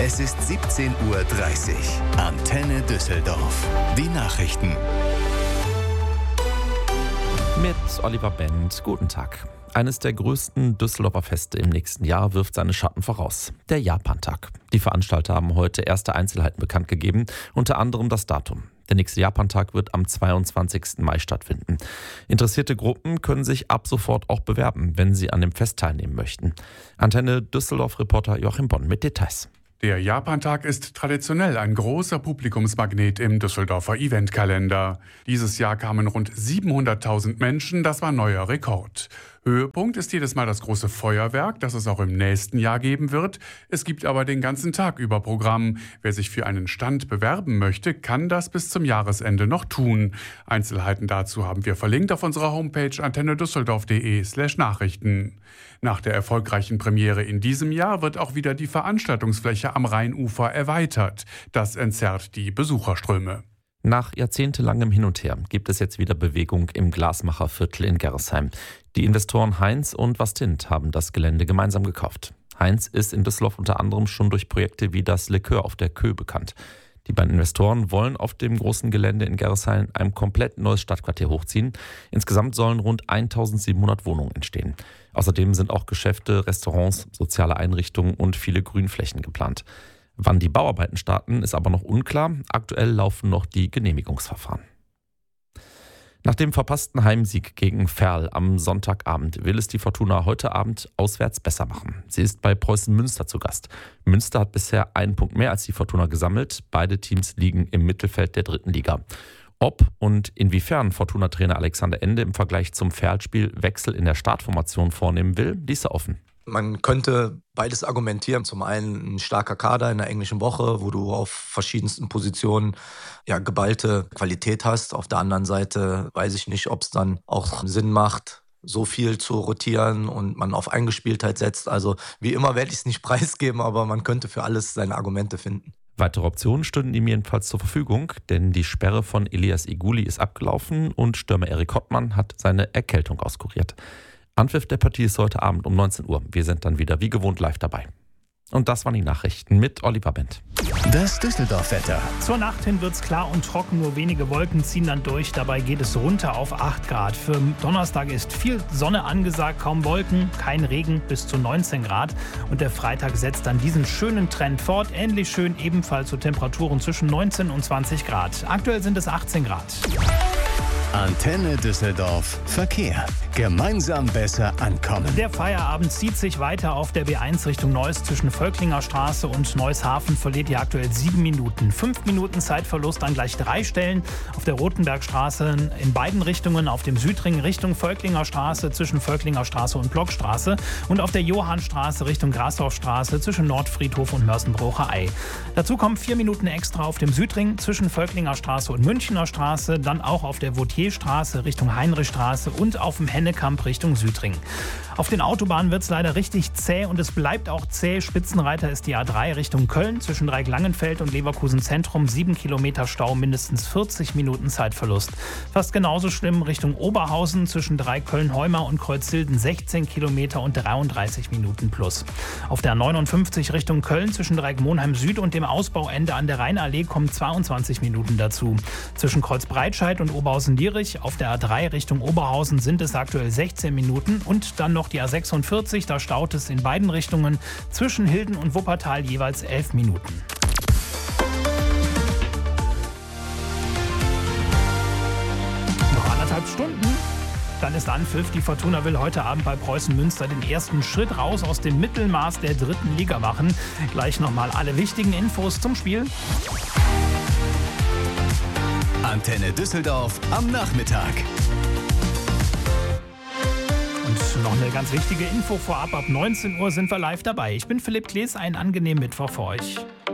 Es ist 17:30 Uhr. Antenne Düsseldorf. Die Nachrichten. Mit Oliver Bent. Guten Tag. Eines der größten Düsseldorfer Feste im nächsten Jahr wirft seine Schatten voraus. Der Japantag. Die Veranstalter haben heute erste Einzelheiten bekannt gegeben, unter anderem das Datum. Der nächste Japantag wird am 22. Mai stattfinden. Interessierte Gruppen können sich ab sofort auch bewerben, wenn sie an dem Fest teilnehmen möchten. Antenne Düsseldorf-Reporter Joachim Bonn mit Details. Der Japantag ist traditionell ein großer Publikumsmagnet im Düsseldorfer Eventkalender. Dieses Jahr kamen rund 700.000 Menschen, das war neuer Rekord. Höhepunkt ist jedes Mal das große Feuerwerk, das es auch im nächsten Jahr geben wird. Es gibt aber den ganzen Tag über Programm. Wer sich für einen Stand bewerben möchte, kann das bis zum Jahresende noch tun. Einzelheiten dazu haben wir verlinkt auf unserer Homepage antennedüsseldorf.de/Nachrichten. Nach der erfolgreichen Premiere in diesem Jahr wird auch wieder die Veranstaltungsfläche am Rheinufer erweitert. Das entzerrt die Besucherströme. Nach jahrzehntelangem Hin und Her gibt es jetzt wieder Bewegung im Glasmacherviertel in Gerresheim. Die Investoren Heinz und Vastint haben das Gelände gemeinsam gekauft. Heinz ist in Düsseldorf unter anderem schon durch Projekte wie das Likör auf der Kö bekannt. Die beiden Investoren wollen auf dem großen Gelände in Gerresheim ein komplett neues Stadtquartier hochziehen. Insgesamt sollen rund 1700 Wohnungen entstehen. Außerdem sind auch Geschäfte, Restaurants, soziale Einrichtungen und viele Grünflächen geplant. Wann die Bauarbeiten starten, ist aber noch unklar. Aktuell laufen noch die Genehmigungsverfahren. Nach dem verpassten Heimsieg gegen Verl am Sonntagabend will es die Fortuna heute Abend auswärts besser machen. Sie ist bei Preußen Münster zu Gast. Münster hat bisher einen Punkt mehr als die Fortuna gesammelt. Beide Teams liegen im Mittelfeld der 3. Liga. Ob und inwiefern Fortuna-Trainer Alexander Ende im Vergleich zum Verl-Spiel Wechsel in der Startformation vornehmen will, ließ er offen. Man könnte beides argumentieren. Zum einen ein starker Kader in der englischen Woche, wo du auf verschiedensten Positionen geballte Qualität hast. Auf der anderen Seite weiß ich nicht, ob es dann auch Sinn macht, so viel zu rotieren und man auf Eingespieltheit setzt. Also wie immer werde ich es nicht preisgeben, aber man könnte für alles seine Argumente finden. Weitere Optionen stünden ihm jedenfalls zur Verfügung, denn die Sperre von Elias Iguli ist abgelaufen und Stürmer Erik Hottmann hat seine Erkältung auskuriert. Anpfiff der Partie ist heute Abend um 19 Uhr. Wir sind dann wieder wie gewohnt live dabei. Und das waren die Nachrichten mit Oliver Bent. Das Düsseldorf-Wetter. Zur Nacht hin wird's klar und trocken, nur wenige Wolken ziehen dann durch. Dabei geht es runter auf 8 Grad. Für Donnerstag ist viel Sonne angesagt, kaum Wolken, kein Regen, bis zu 19 Grad. Und der Freitag setzt dann diesen schönen Trend fort. Ähnlich schön ebenfalls zu Temperaturen zwischen 19 und 20 Grad. Aktuell sind es 18 Grad. Antenne Düsseldorf. Verkehr. Gemeinsam besser ankommen. Der Feierabend zieht sich weiter auf der B1 Richtung Neuss. Zwischen Völklinger Straße und Neuss-Hafen verliert ihr aktuell 7 Minuten. 5 Minuten Zeitverlust an gleich 3 Stellen. Auf der Rotenbergstraße in beiden Richtungen, auf dem Südring Richtung Völklinger Straße zwischen Völklinger Straße und Blockstraße und auf der Johannstraße Richtung Grasdorfstraße zwischen Nordfriedhof und Mörsenbrucher Ei. Dazu kommen 4 Minuten extra auf dem Südring zwischen Völklinger Straße und Münchener Straße, dann auch auf der Vautierstraße Richtung Heinrichstraße und auf dem Hennekamp Richtung Südring. Auf den Autobahnen wird es leider richtig zäh und es bleibt auch zäh. Spitzenreiter ist die A3 Richtung Köln zwischen Dreiecklangenfeld und Leverkusen Zentrum. 7 Kilometer Stau, mindestens 40 Minuten Zeitverlust. Fast genauso schlimm Richtung Oberhausen zwischen Dreiköln-Heumar und Kreuzhilden. 16 Kilometer und 33 Minuten plus. Auf der 59 Richtung Köln zwischen Dreieck-Monheim Süd und dem Ausbauende an der Rheinallee kommen 22 Minuten dazu. Zwischen Kreuzbreitscheid und Oberhausen-Lierich auf der A3 Richtung Oberhausen sind es aktuell 16 Minuten und dann noch die A46, da staut es in beiden Richtungen zwischen Hilden und Wuppertal jeweils 11 Minuten. Noch 1,5 Stunden. Dann ist Anpfiff. Die Fortuna will heute Abend bei Preußen Münster den ersten Schritt raus aus dem Mittelmaß der 3. Liga machen. Gleich nochmal alle wichtigen Infos zum Spiel. Antenne Düsseldorf am Nachmittag. Und noch eine ganz wichtige Info vorab. Ab 19 Uhr sind wir live dabei. Ich bin Philipp Klees. Einen angenehmen Mittwoch für euch.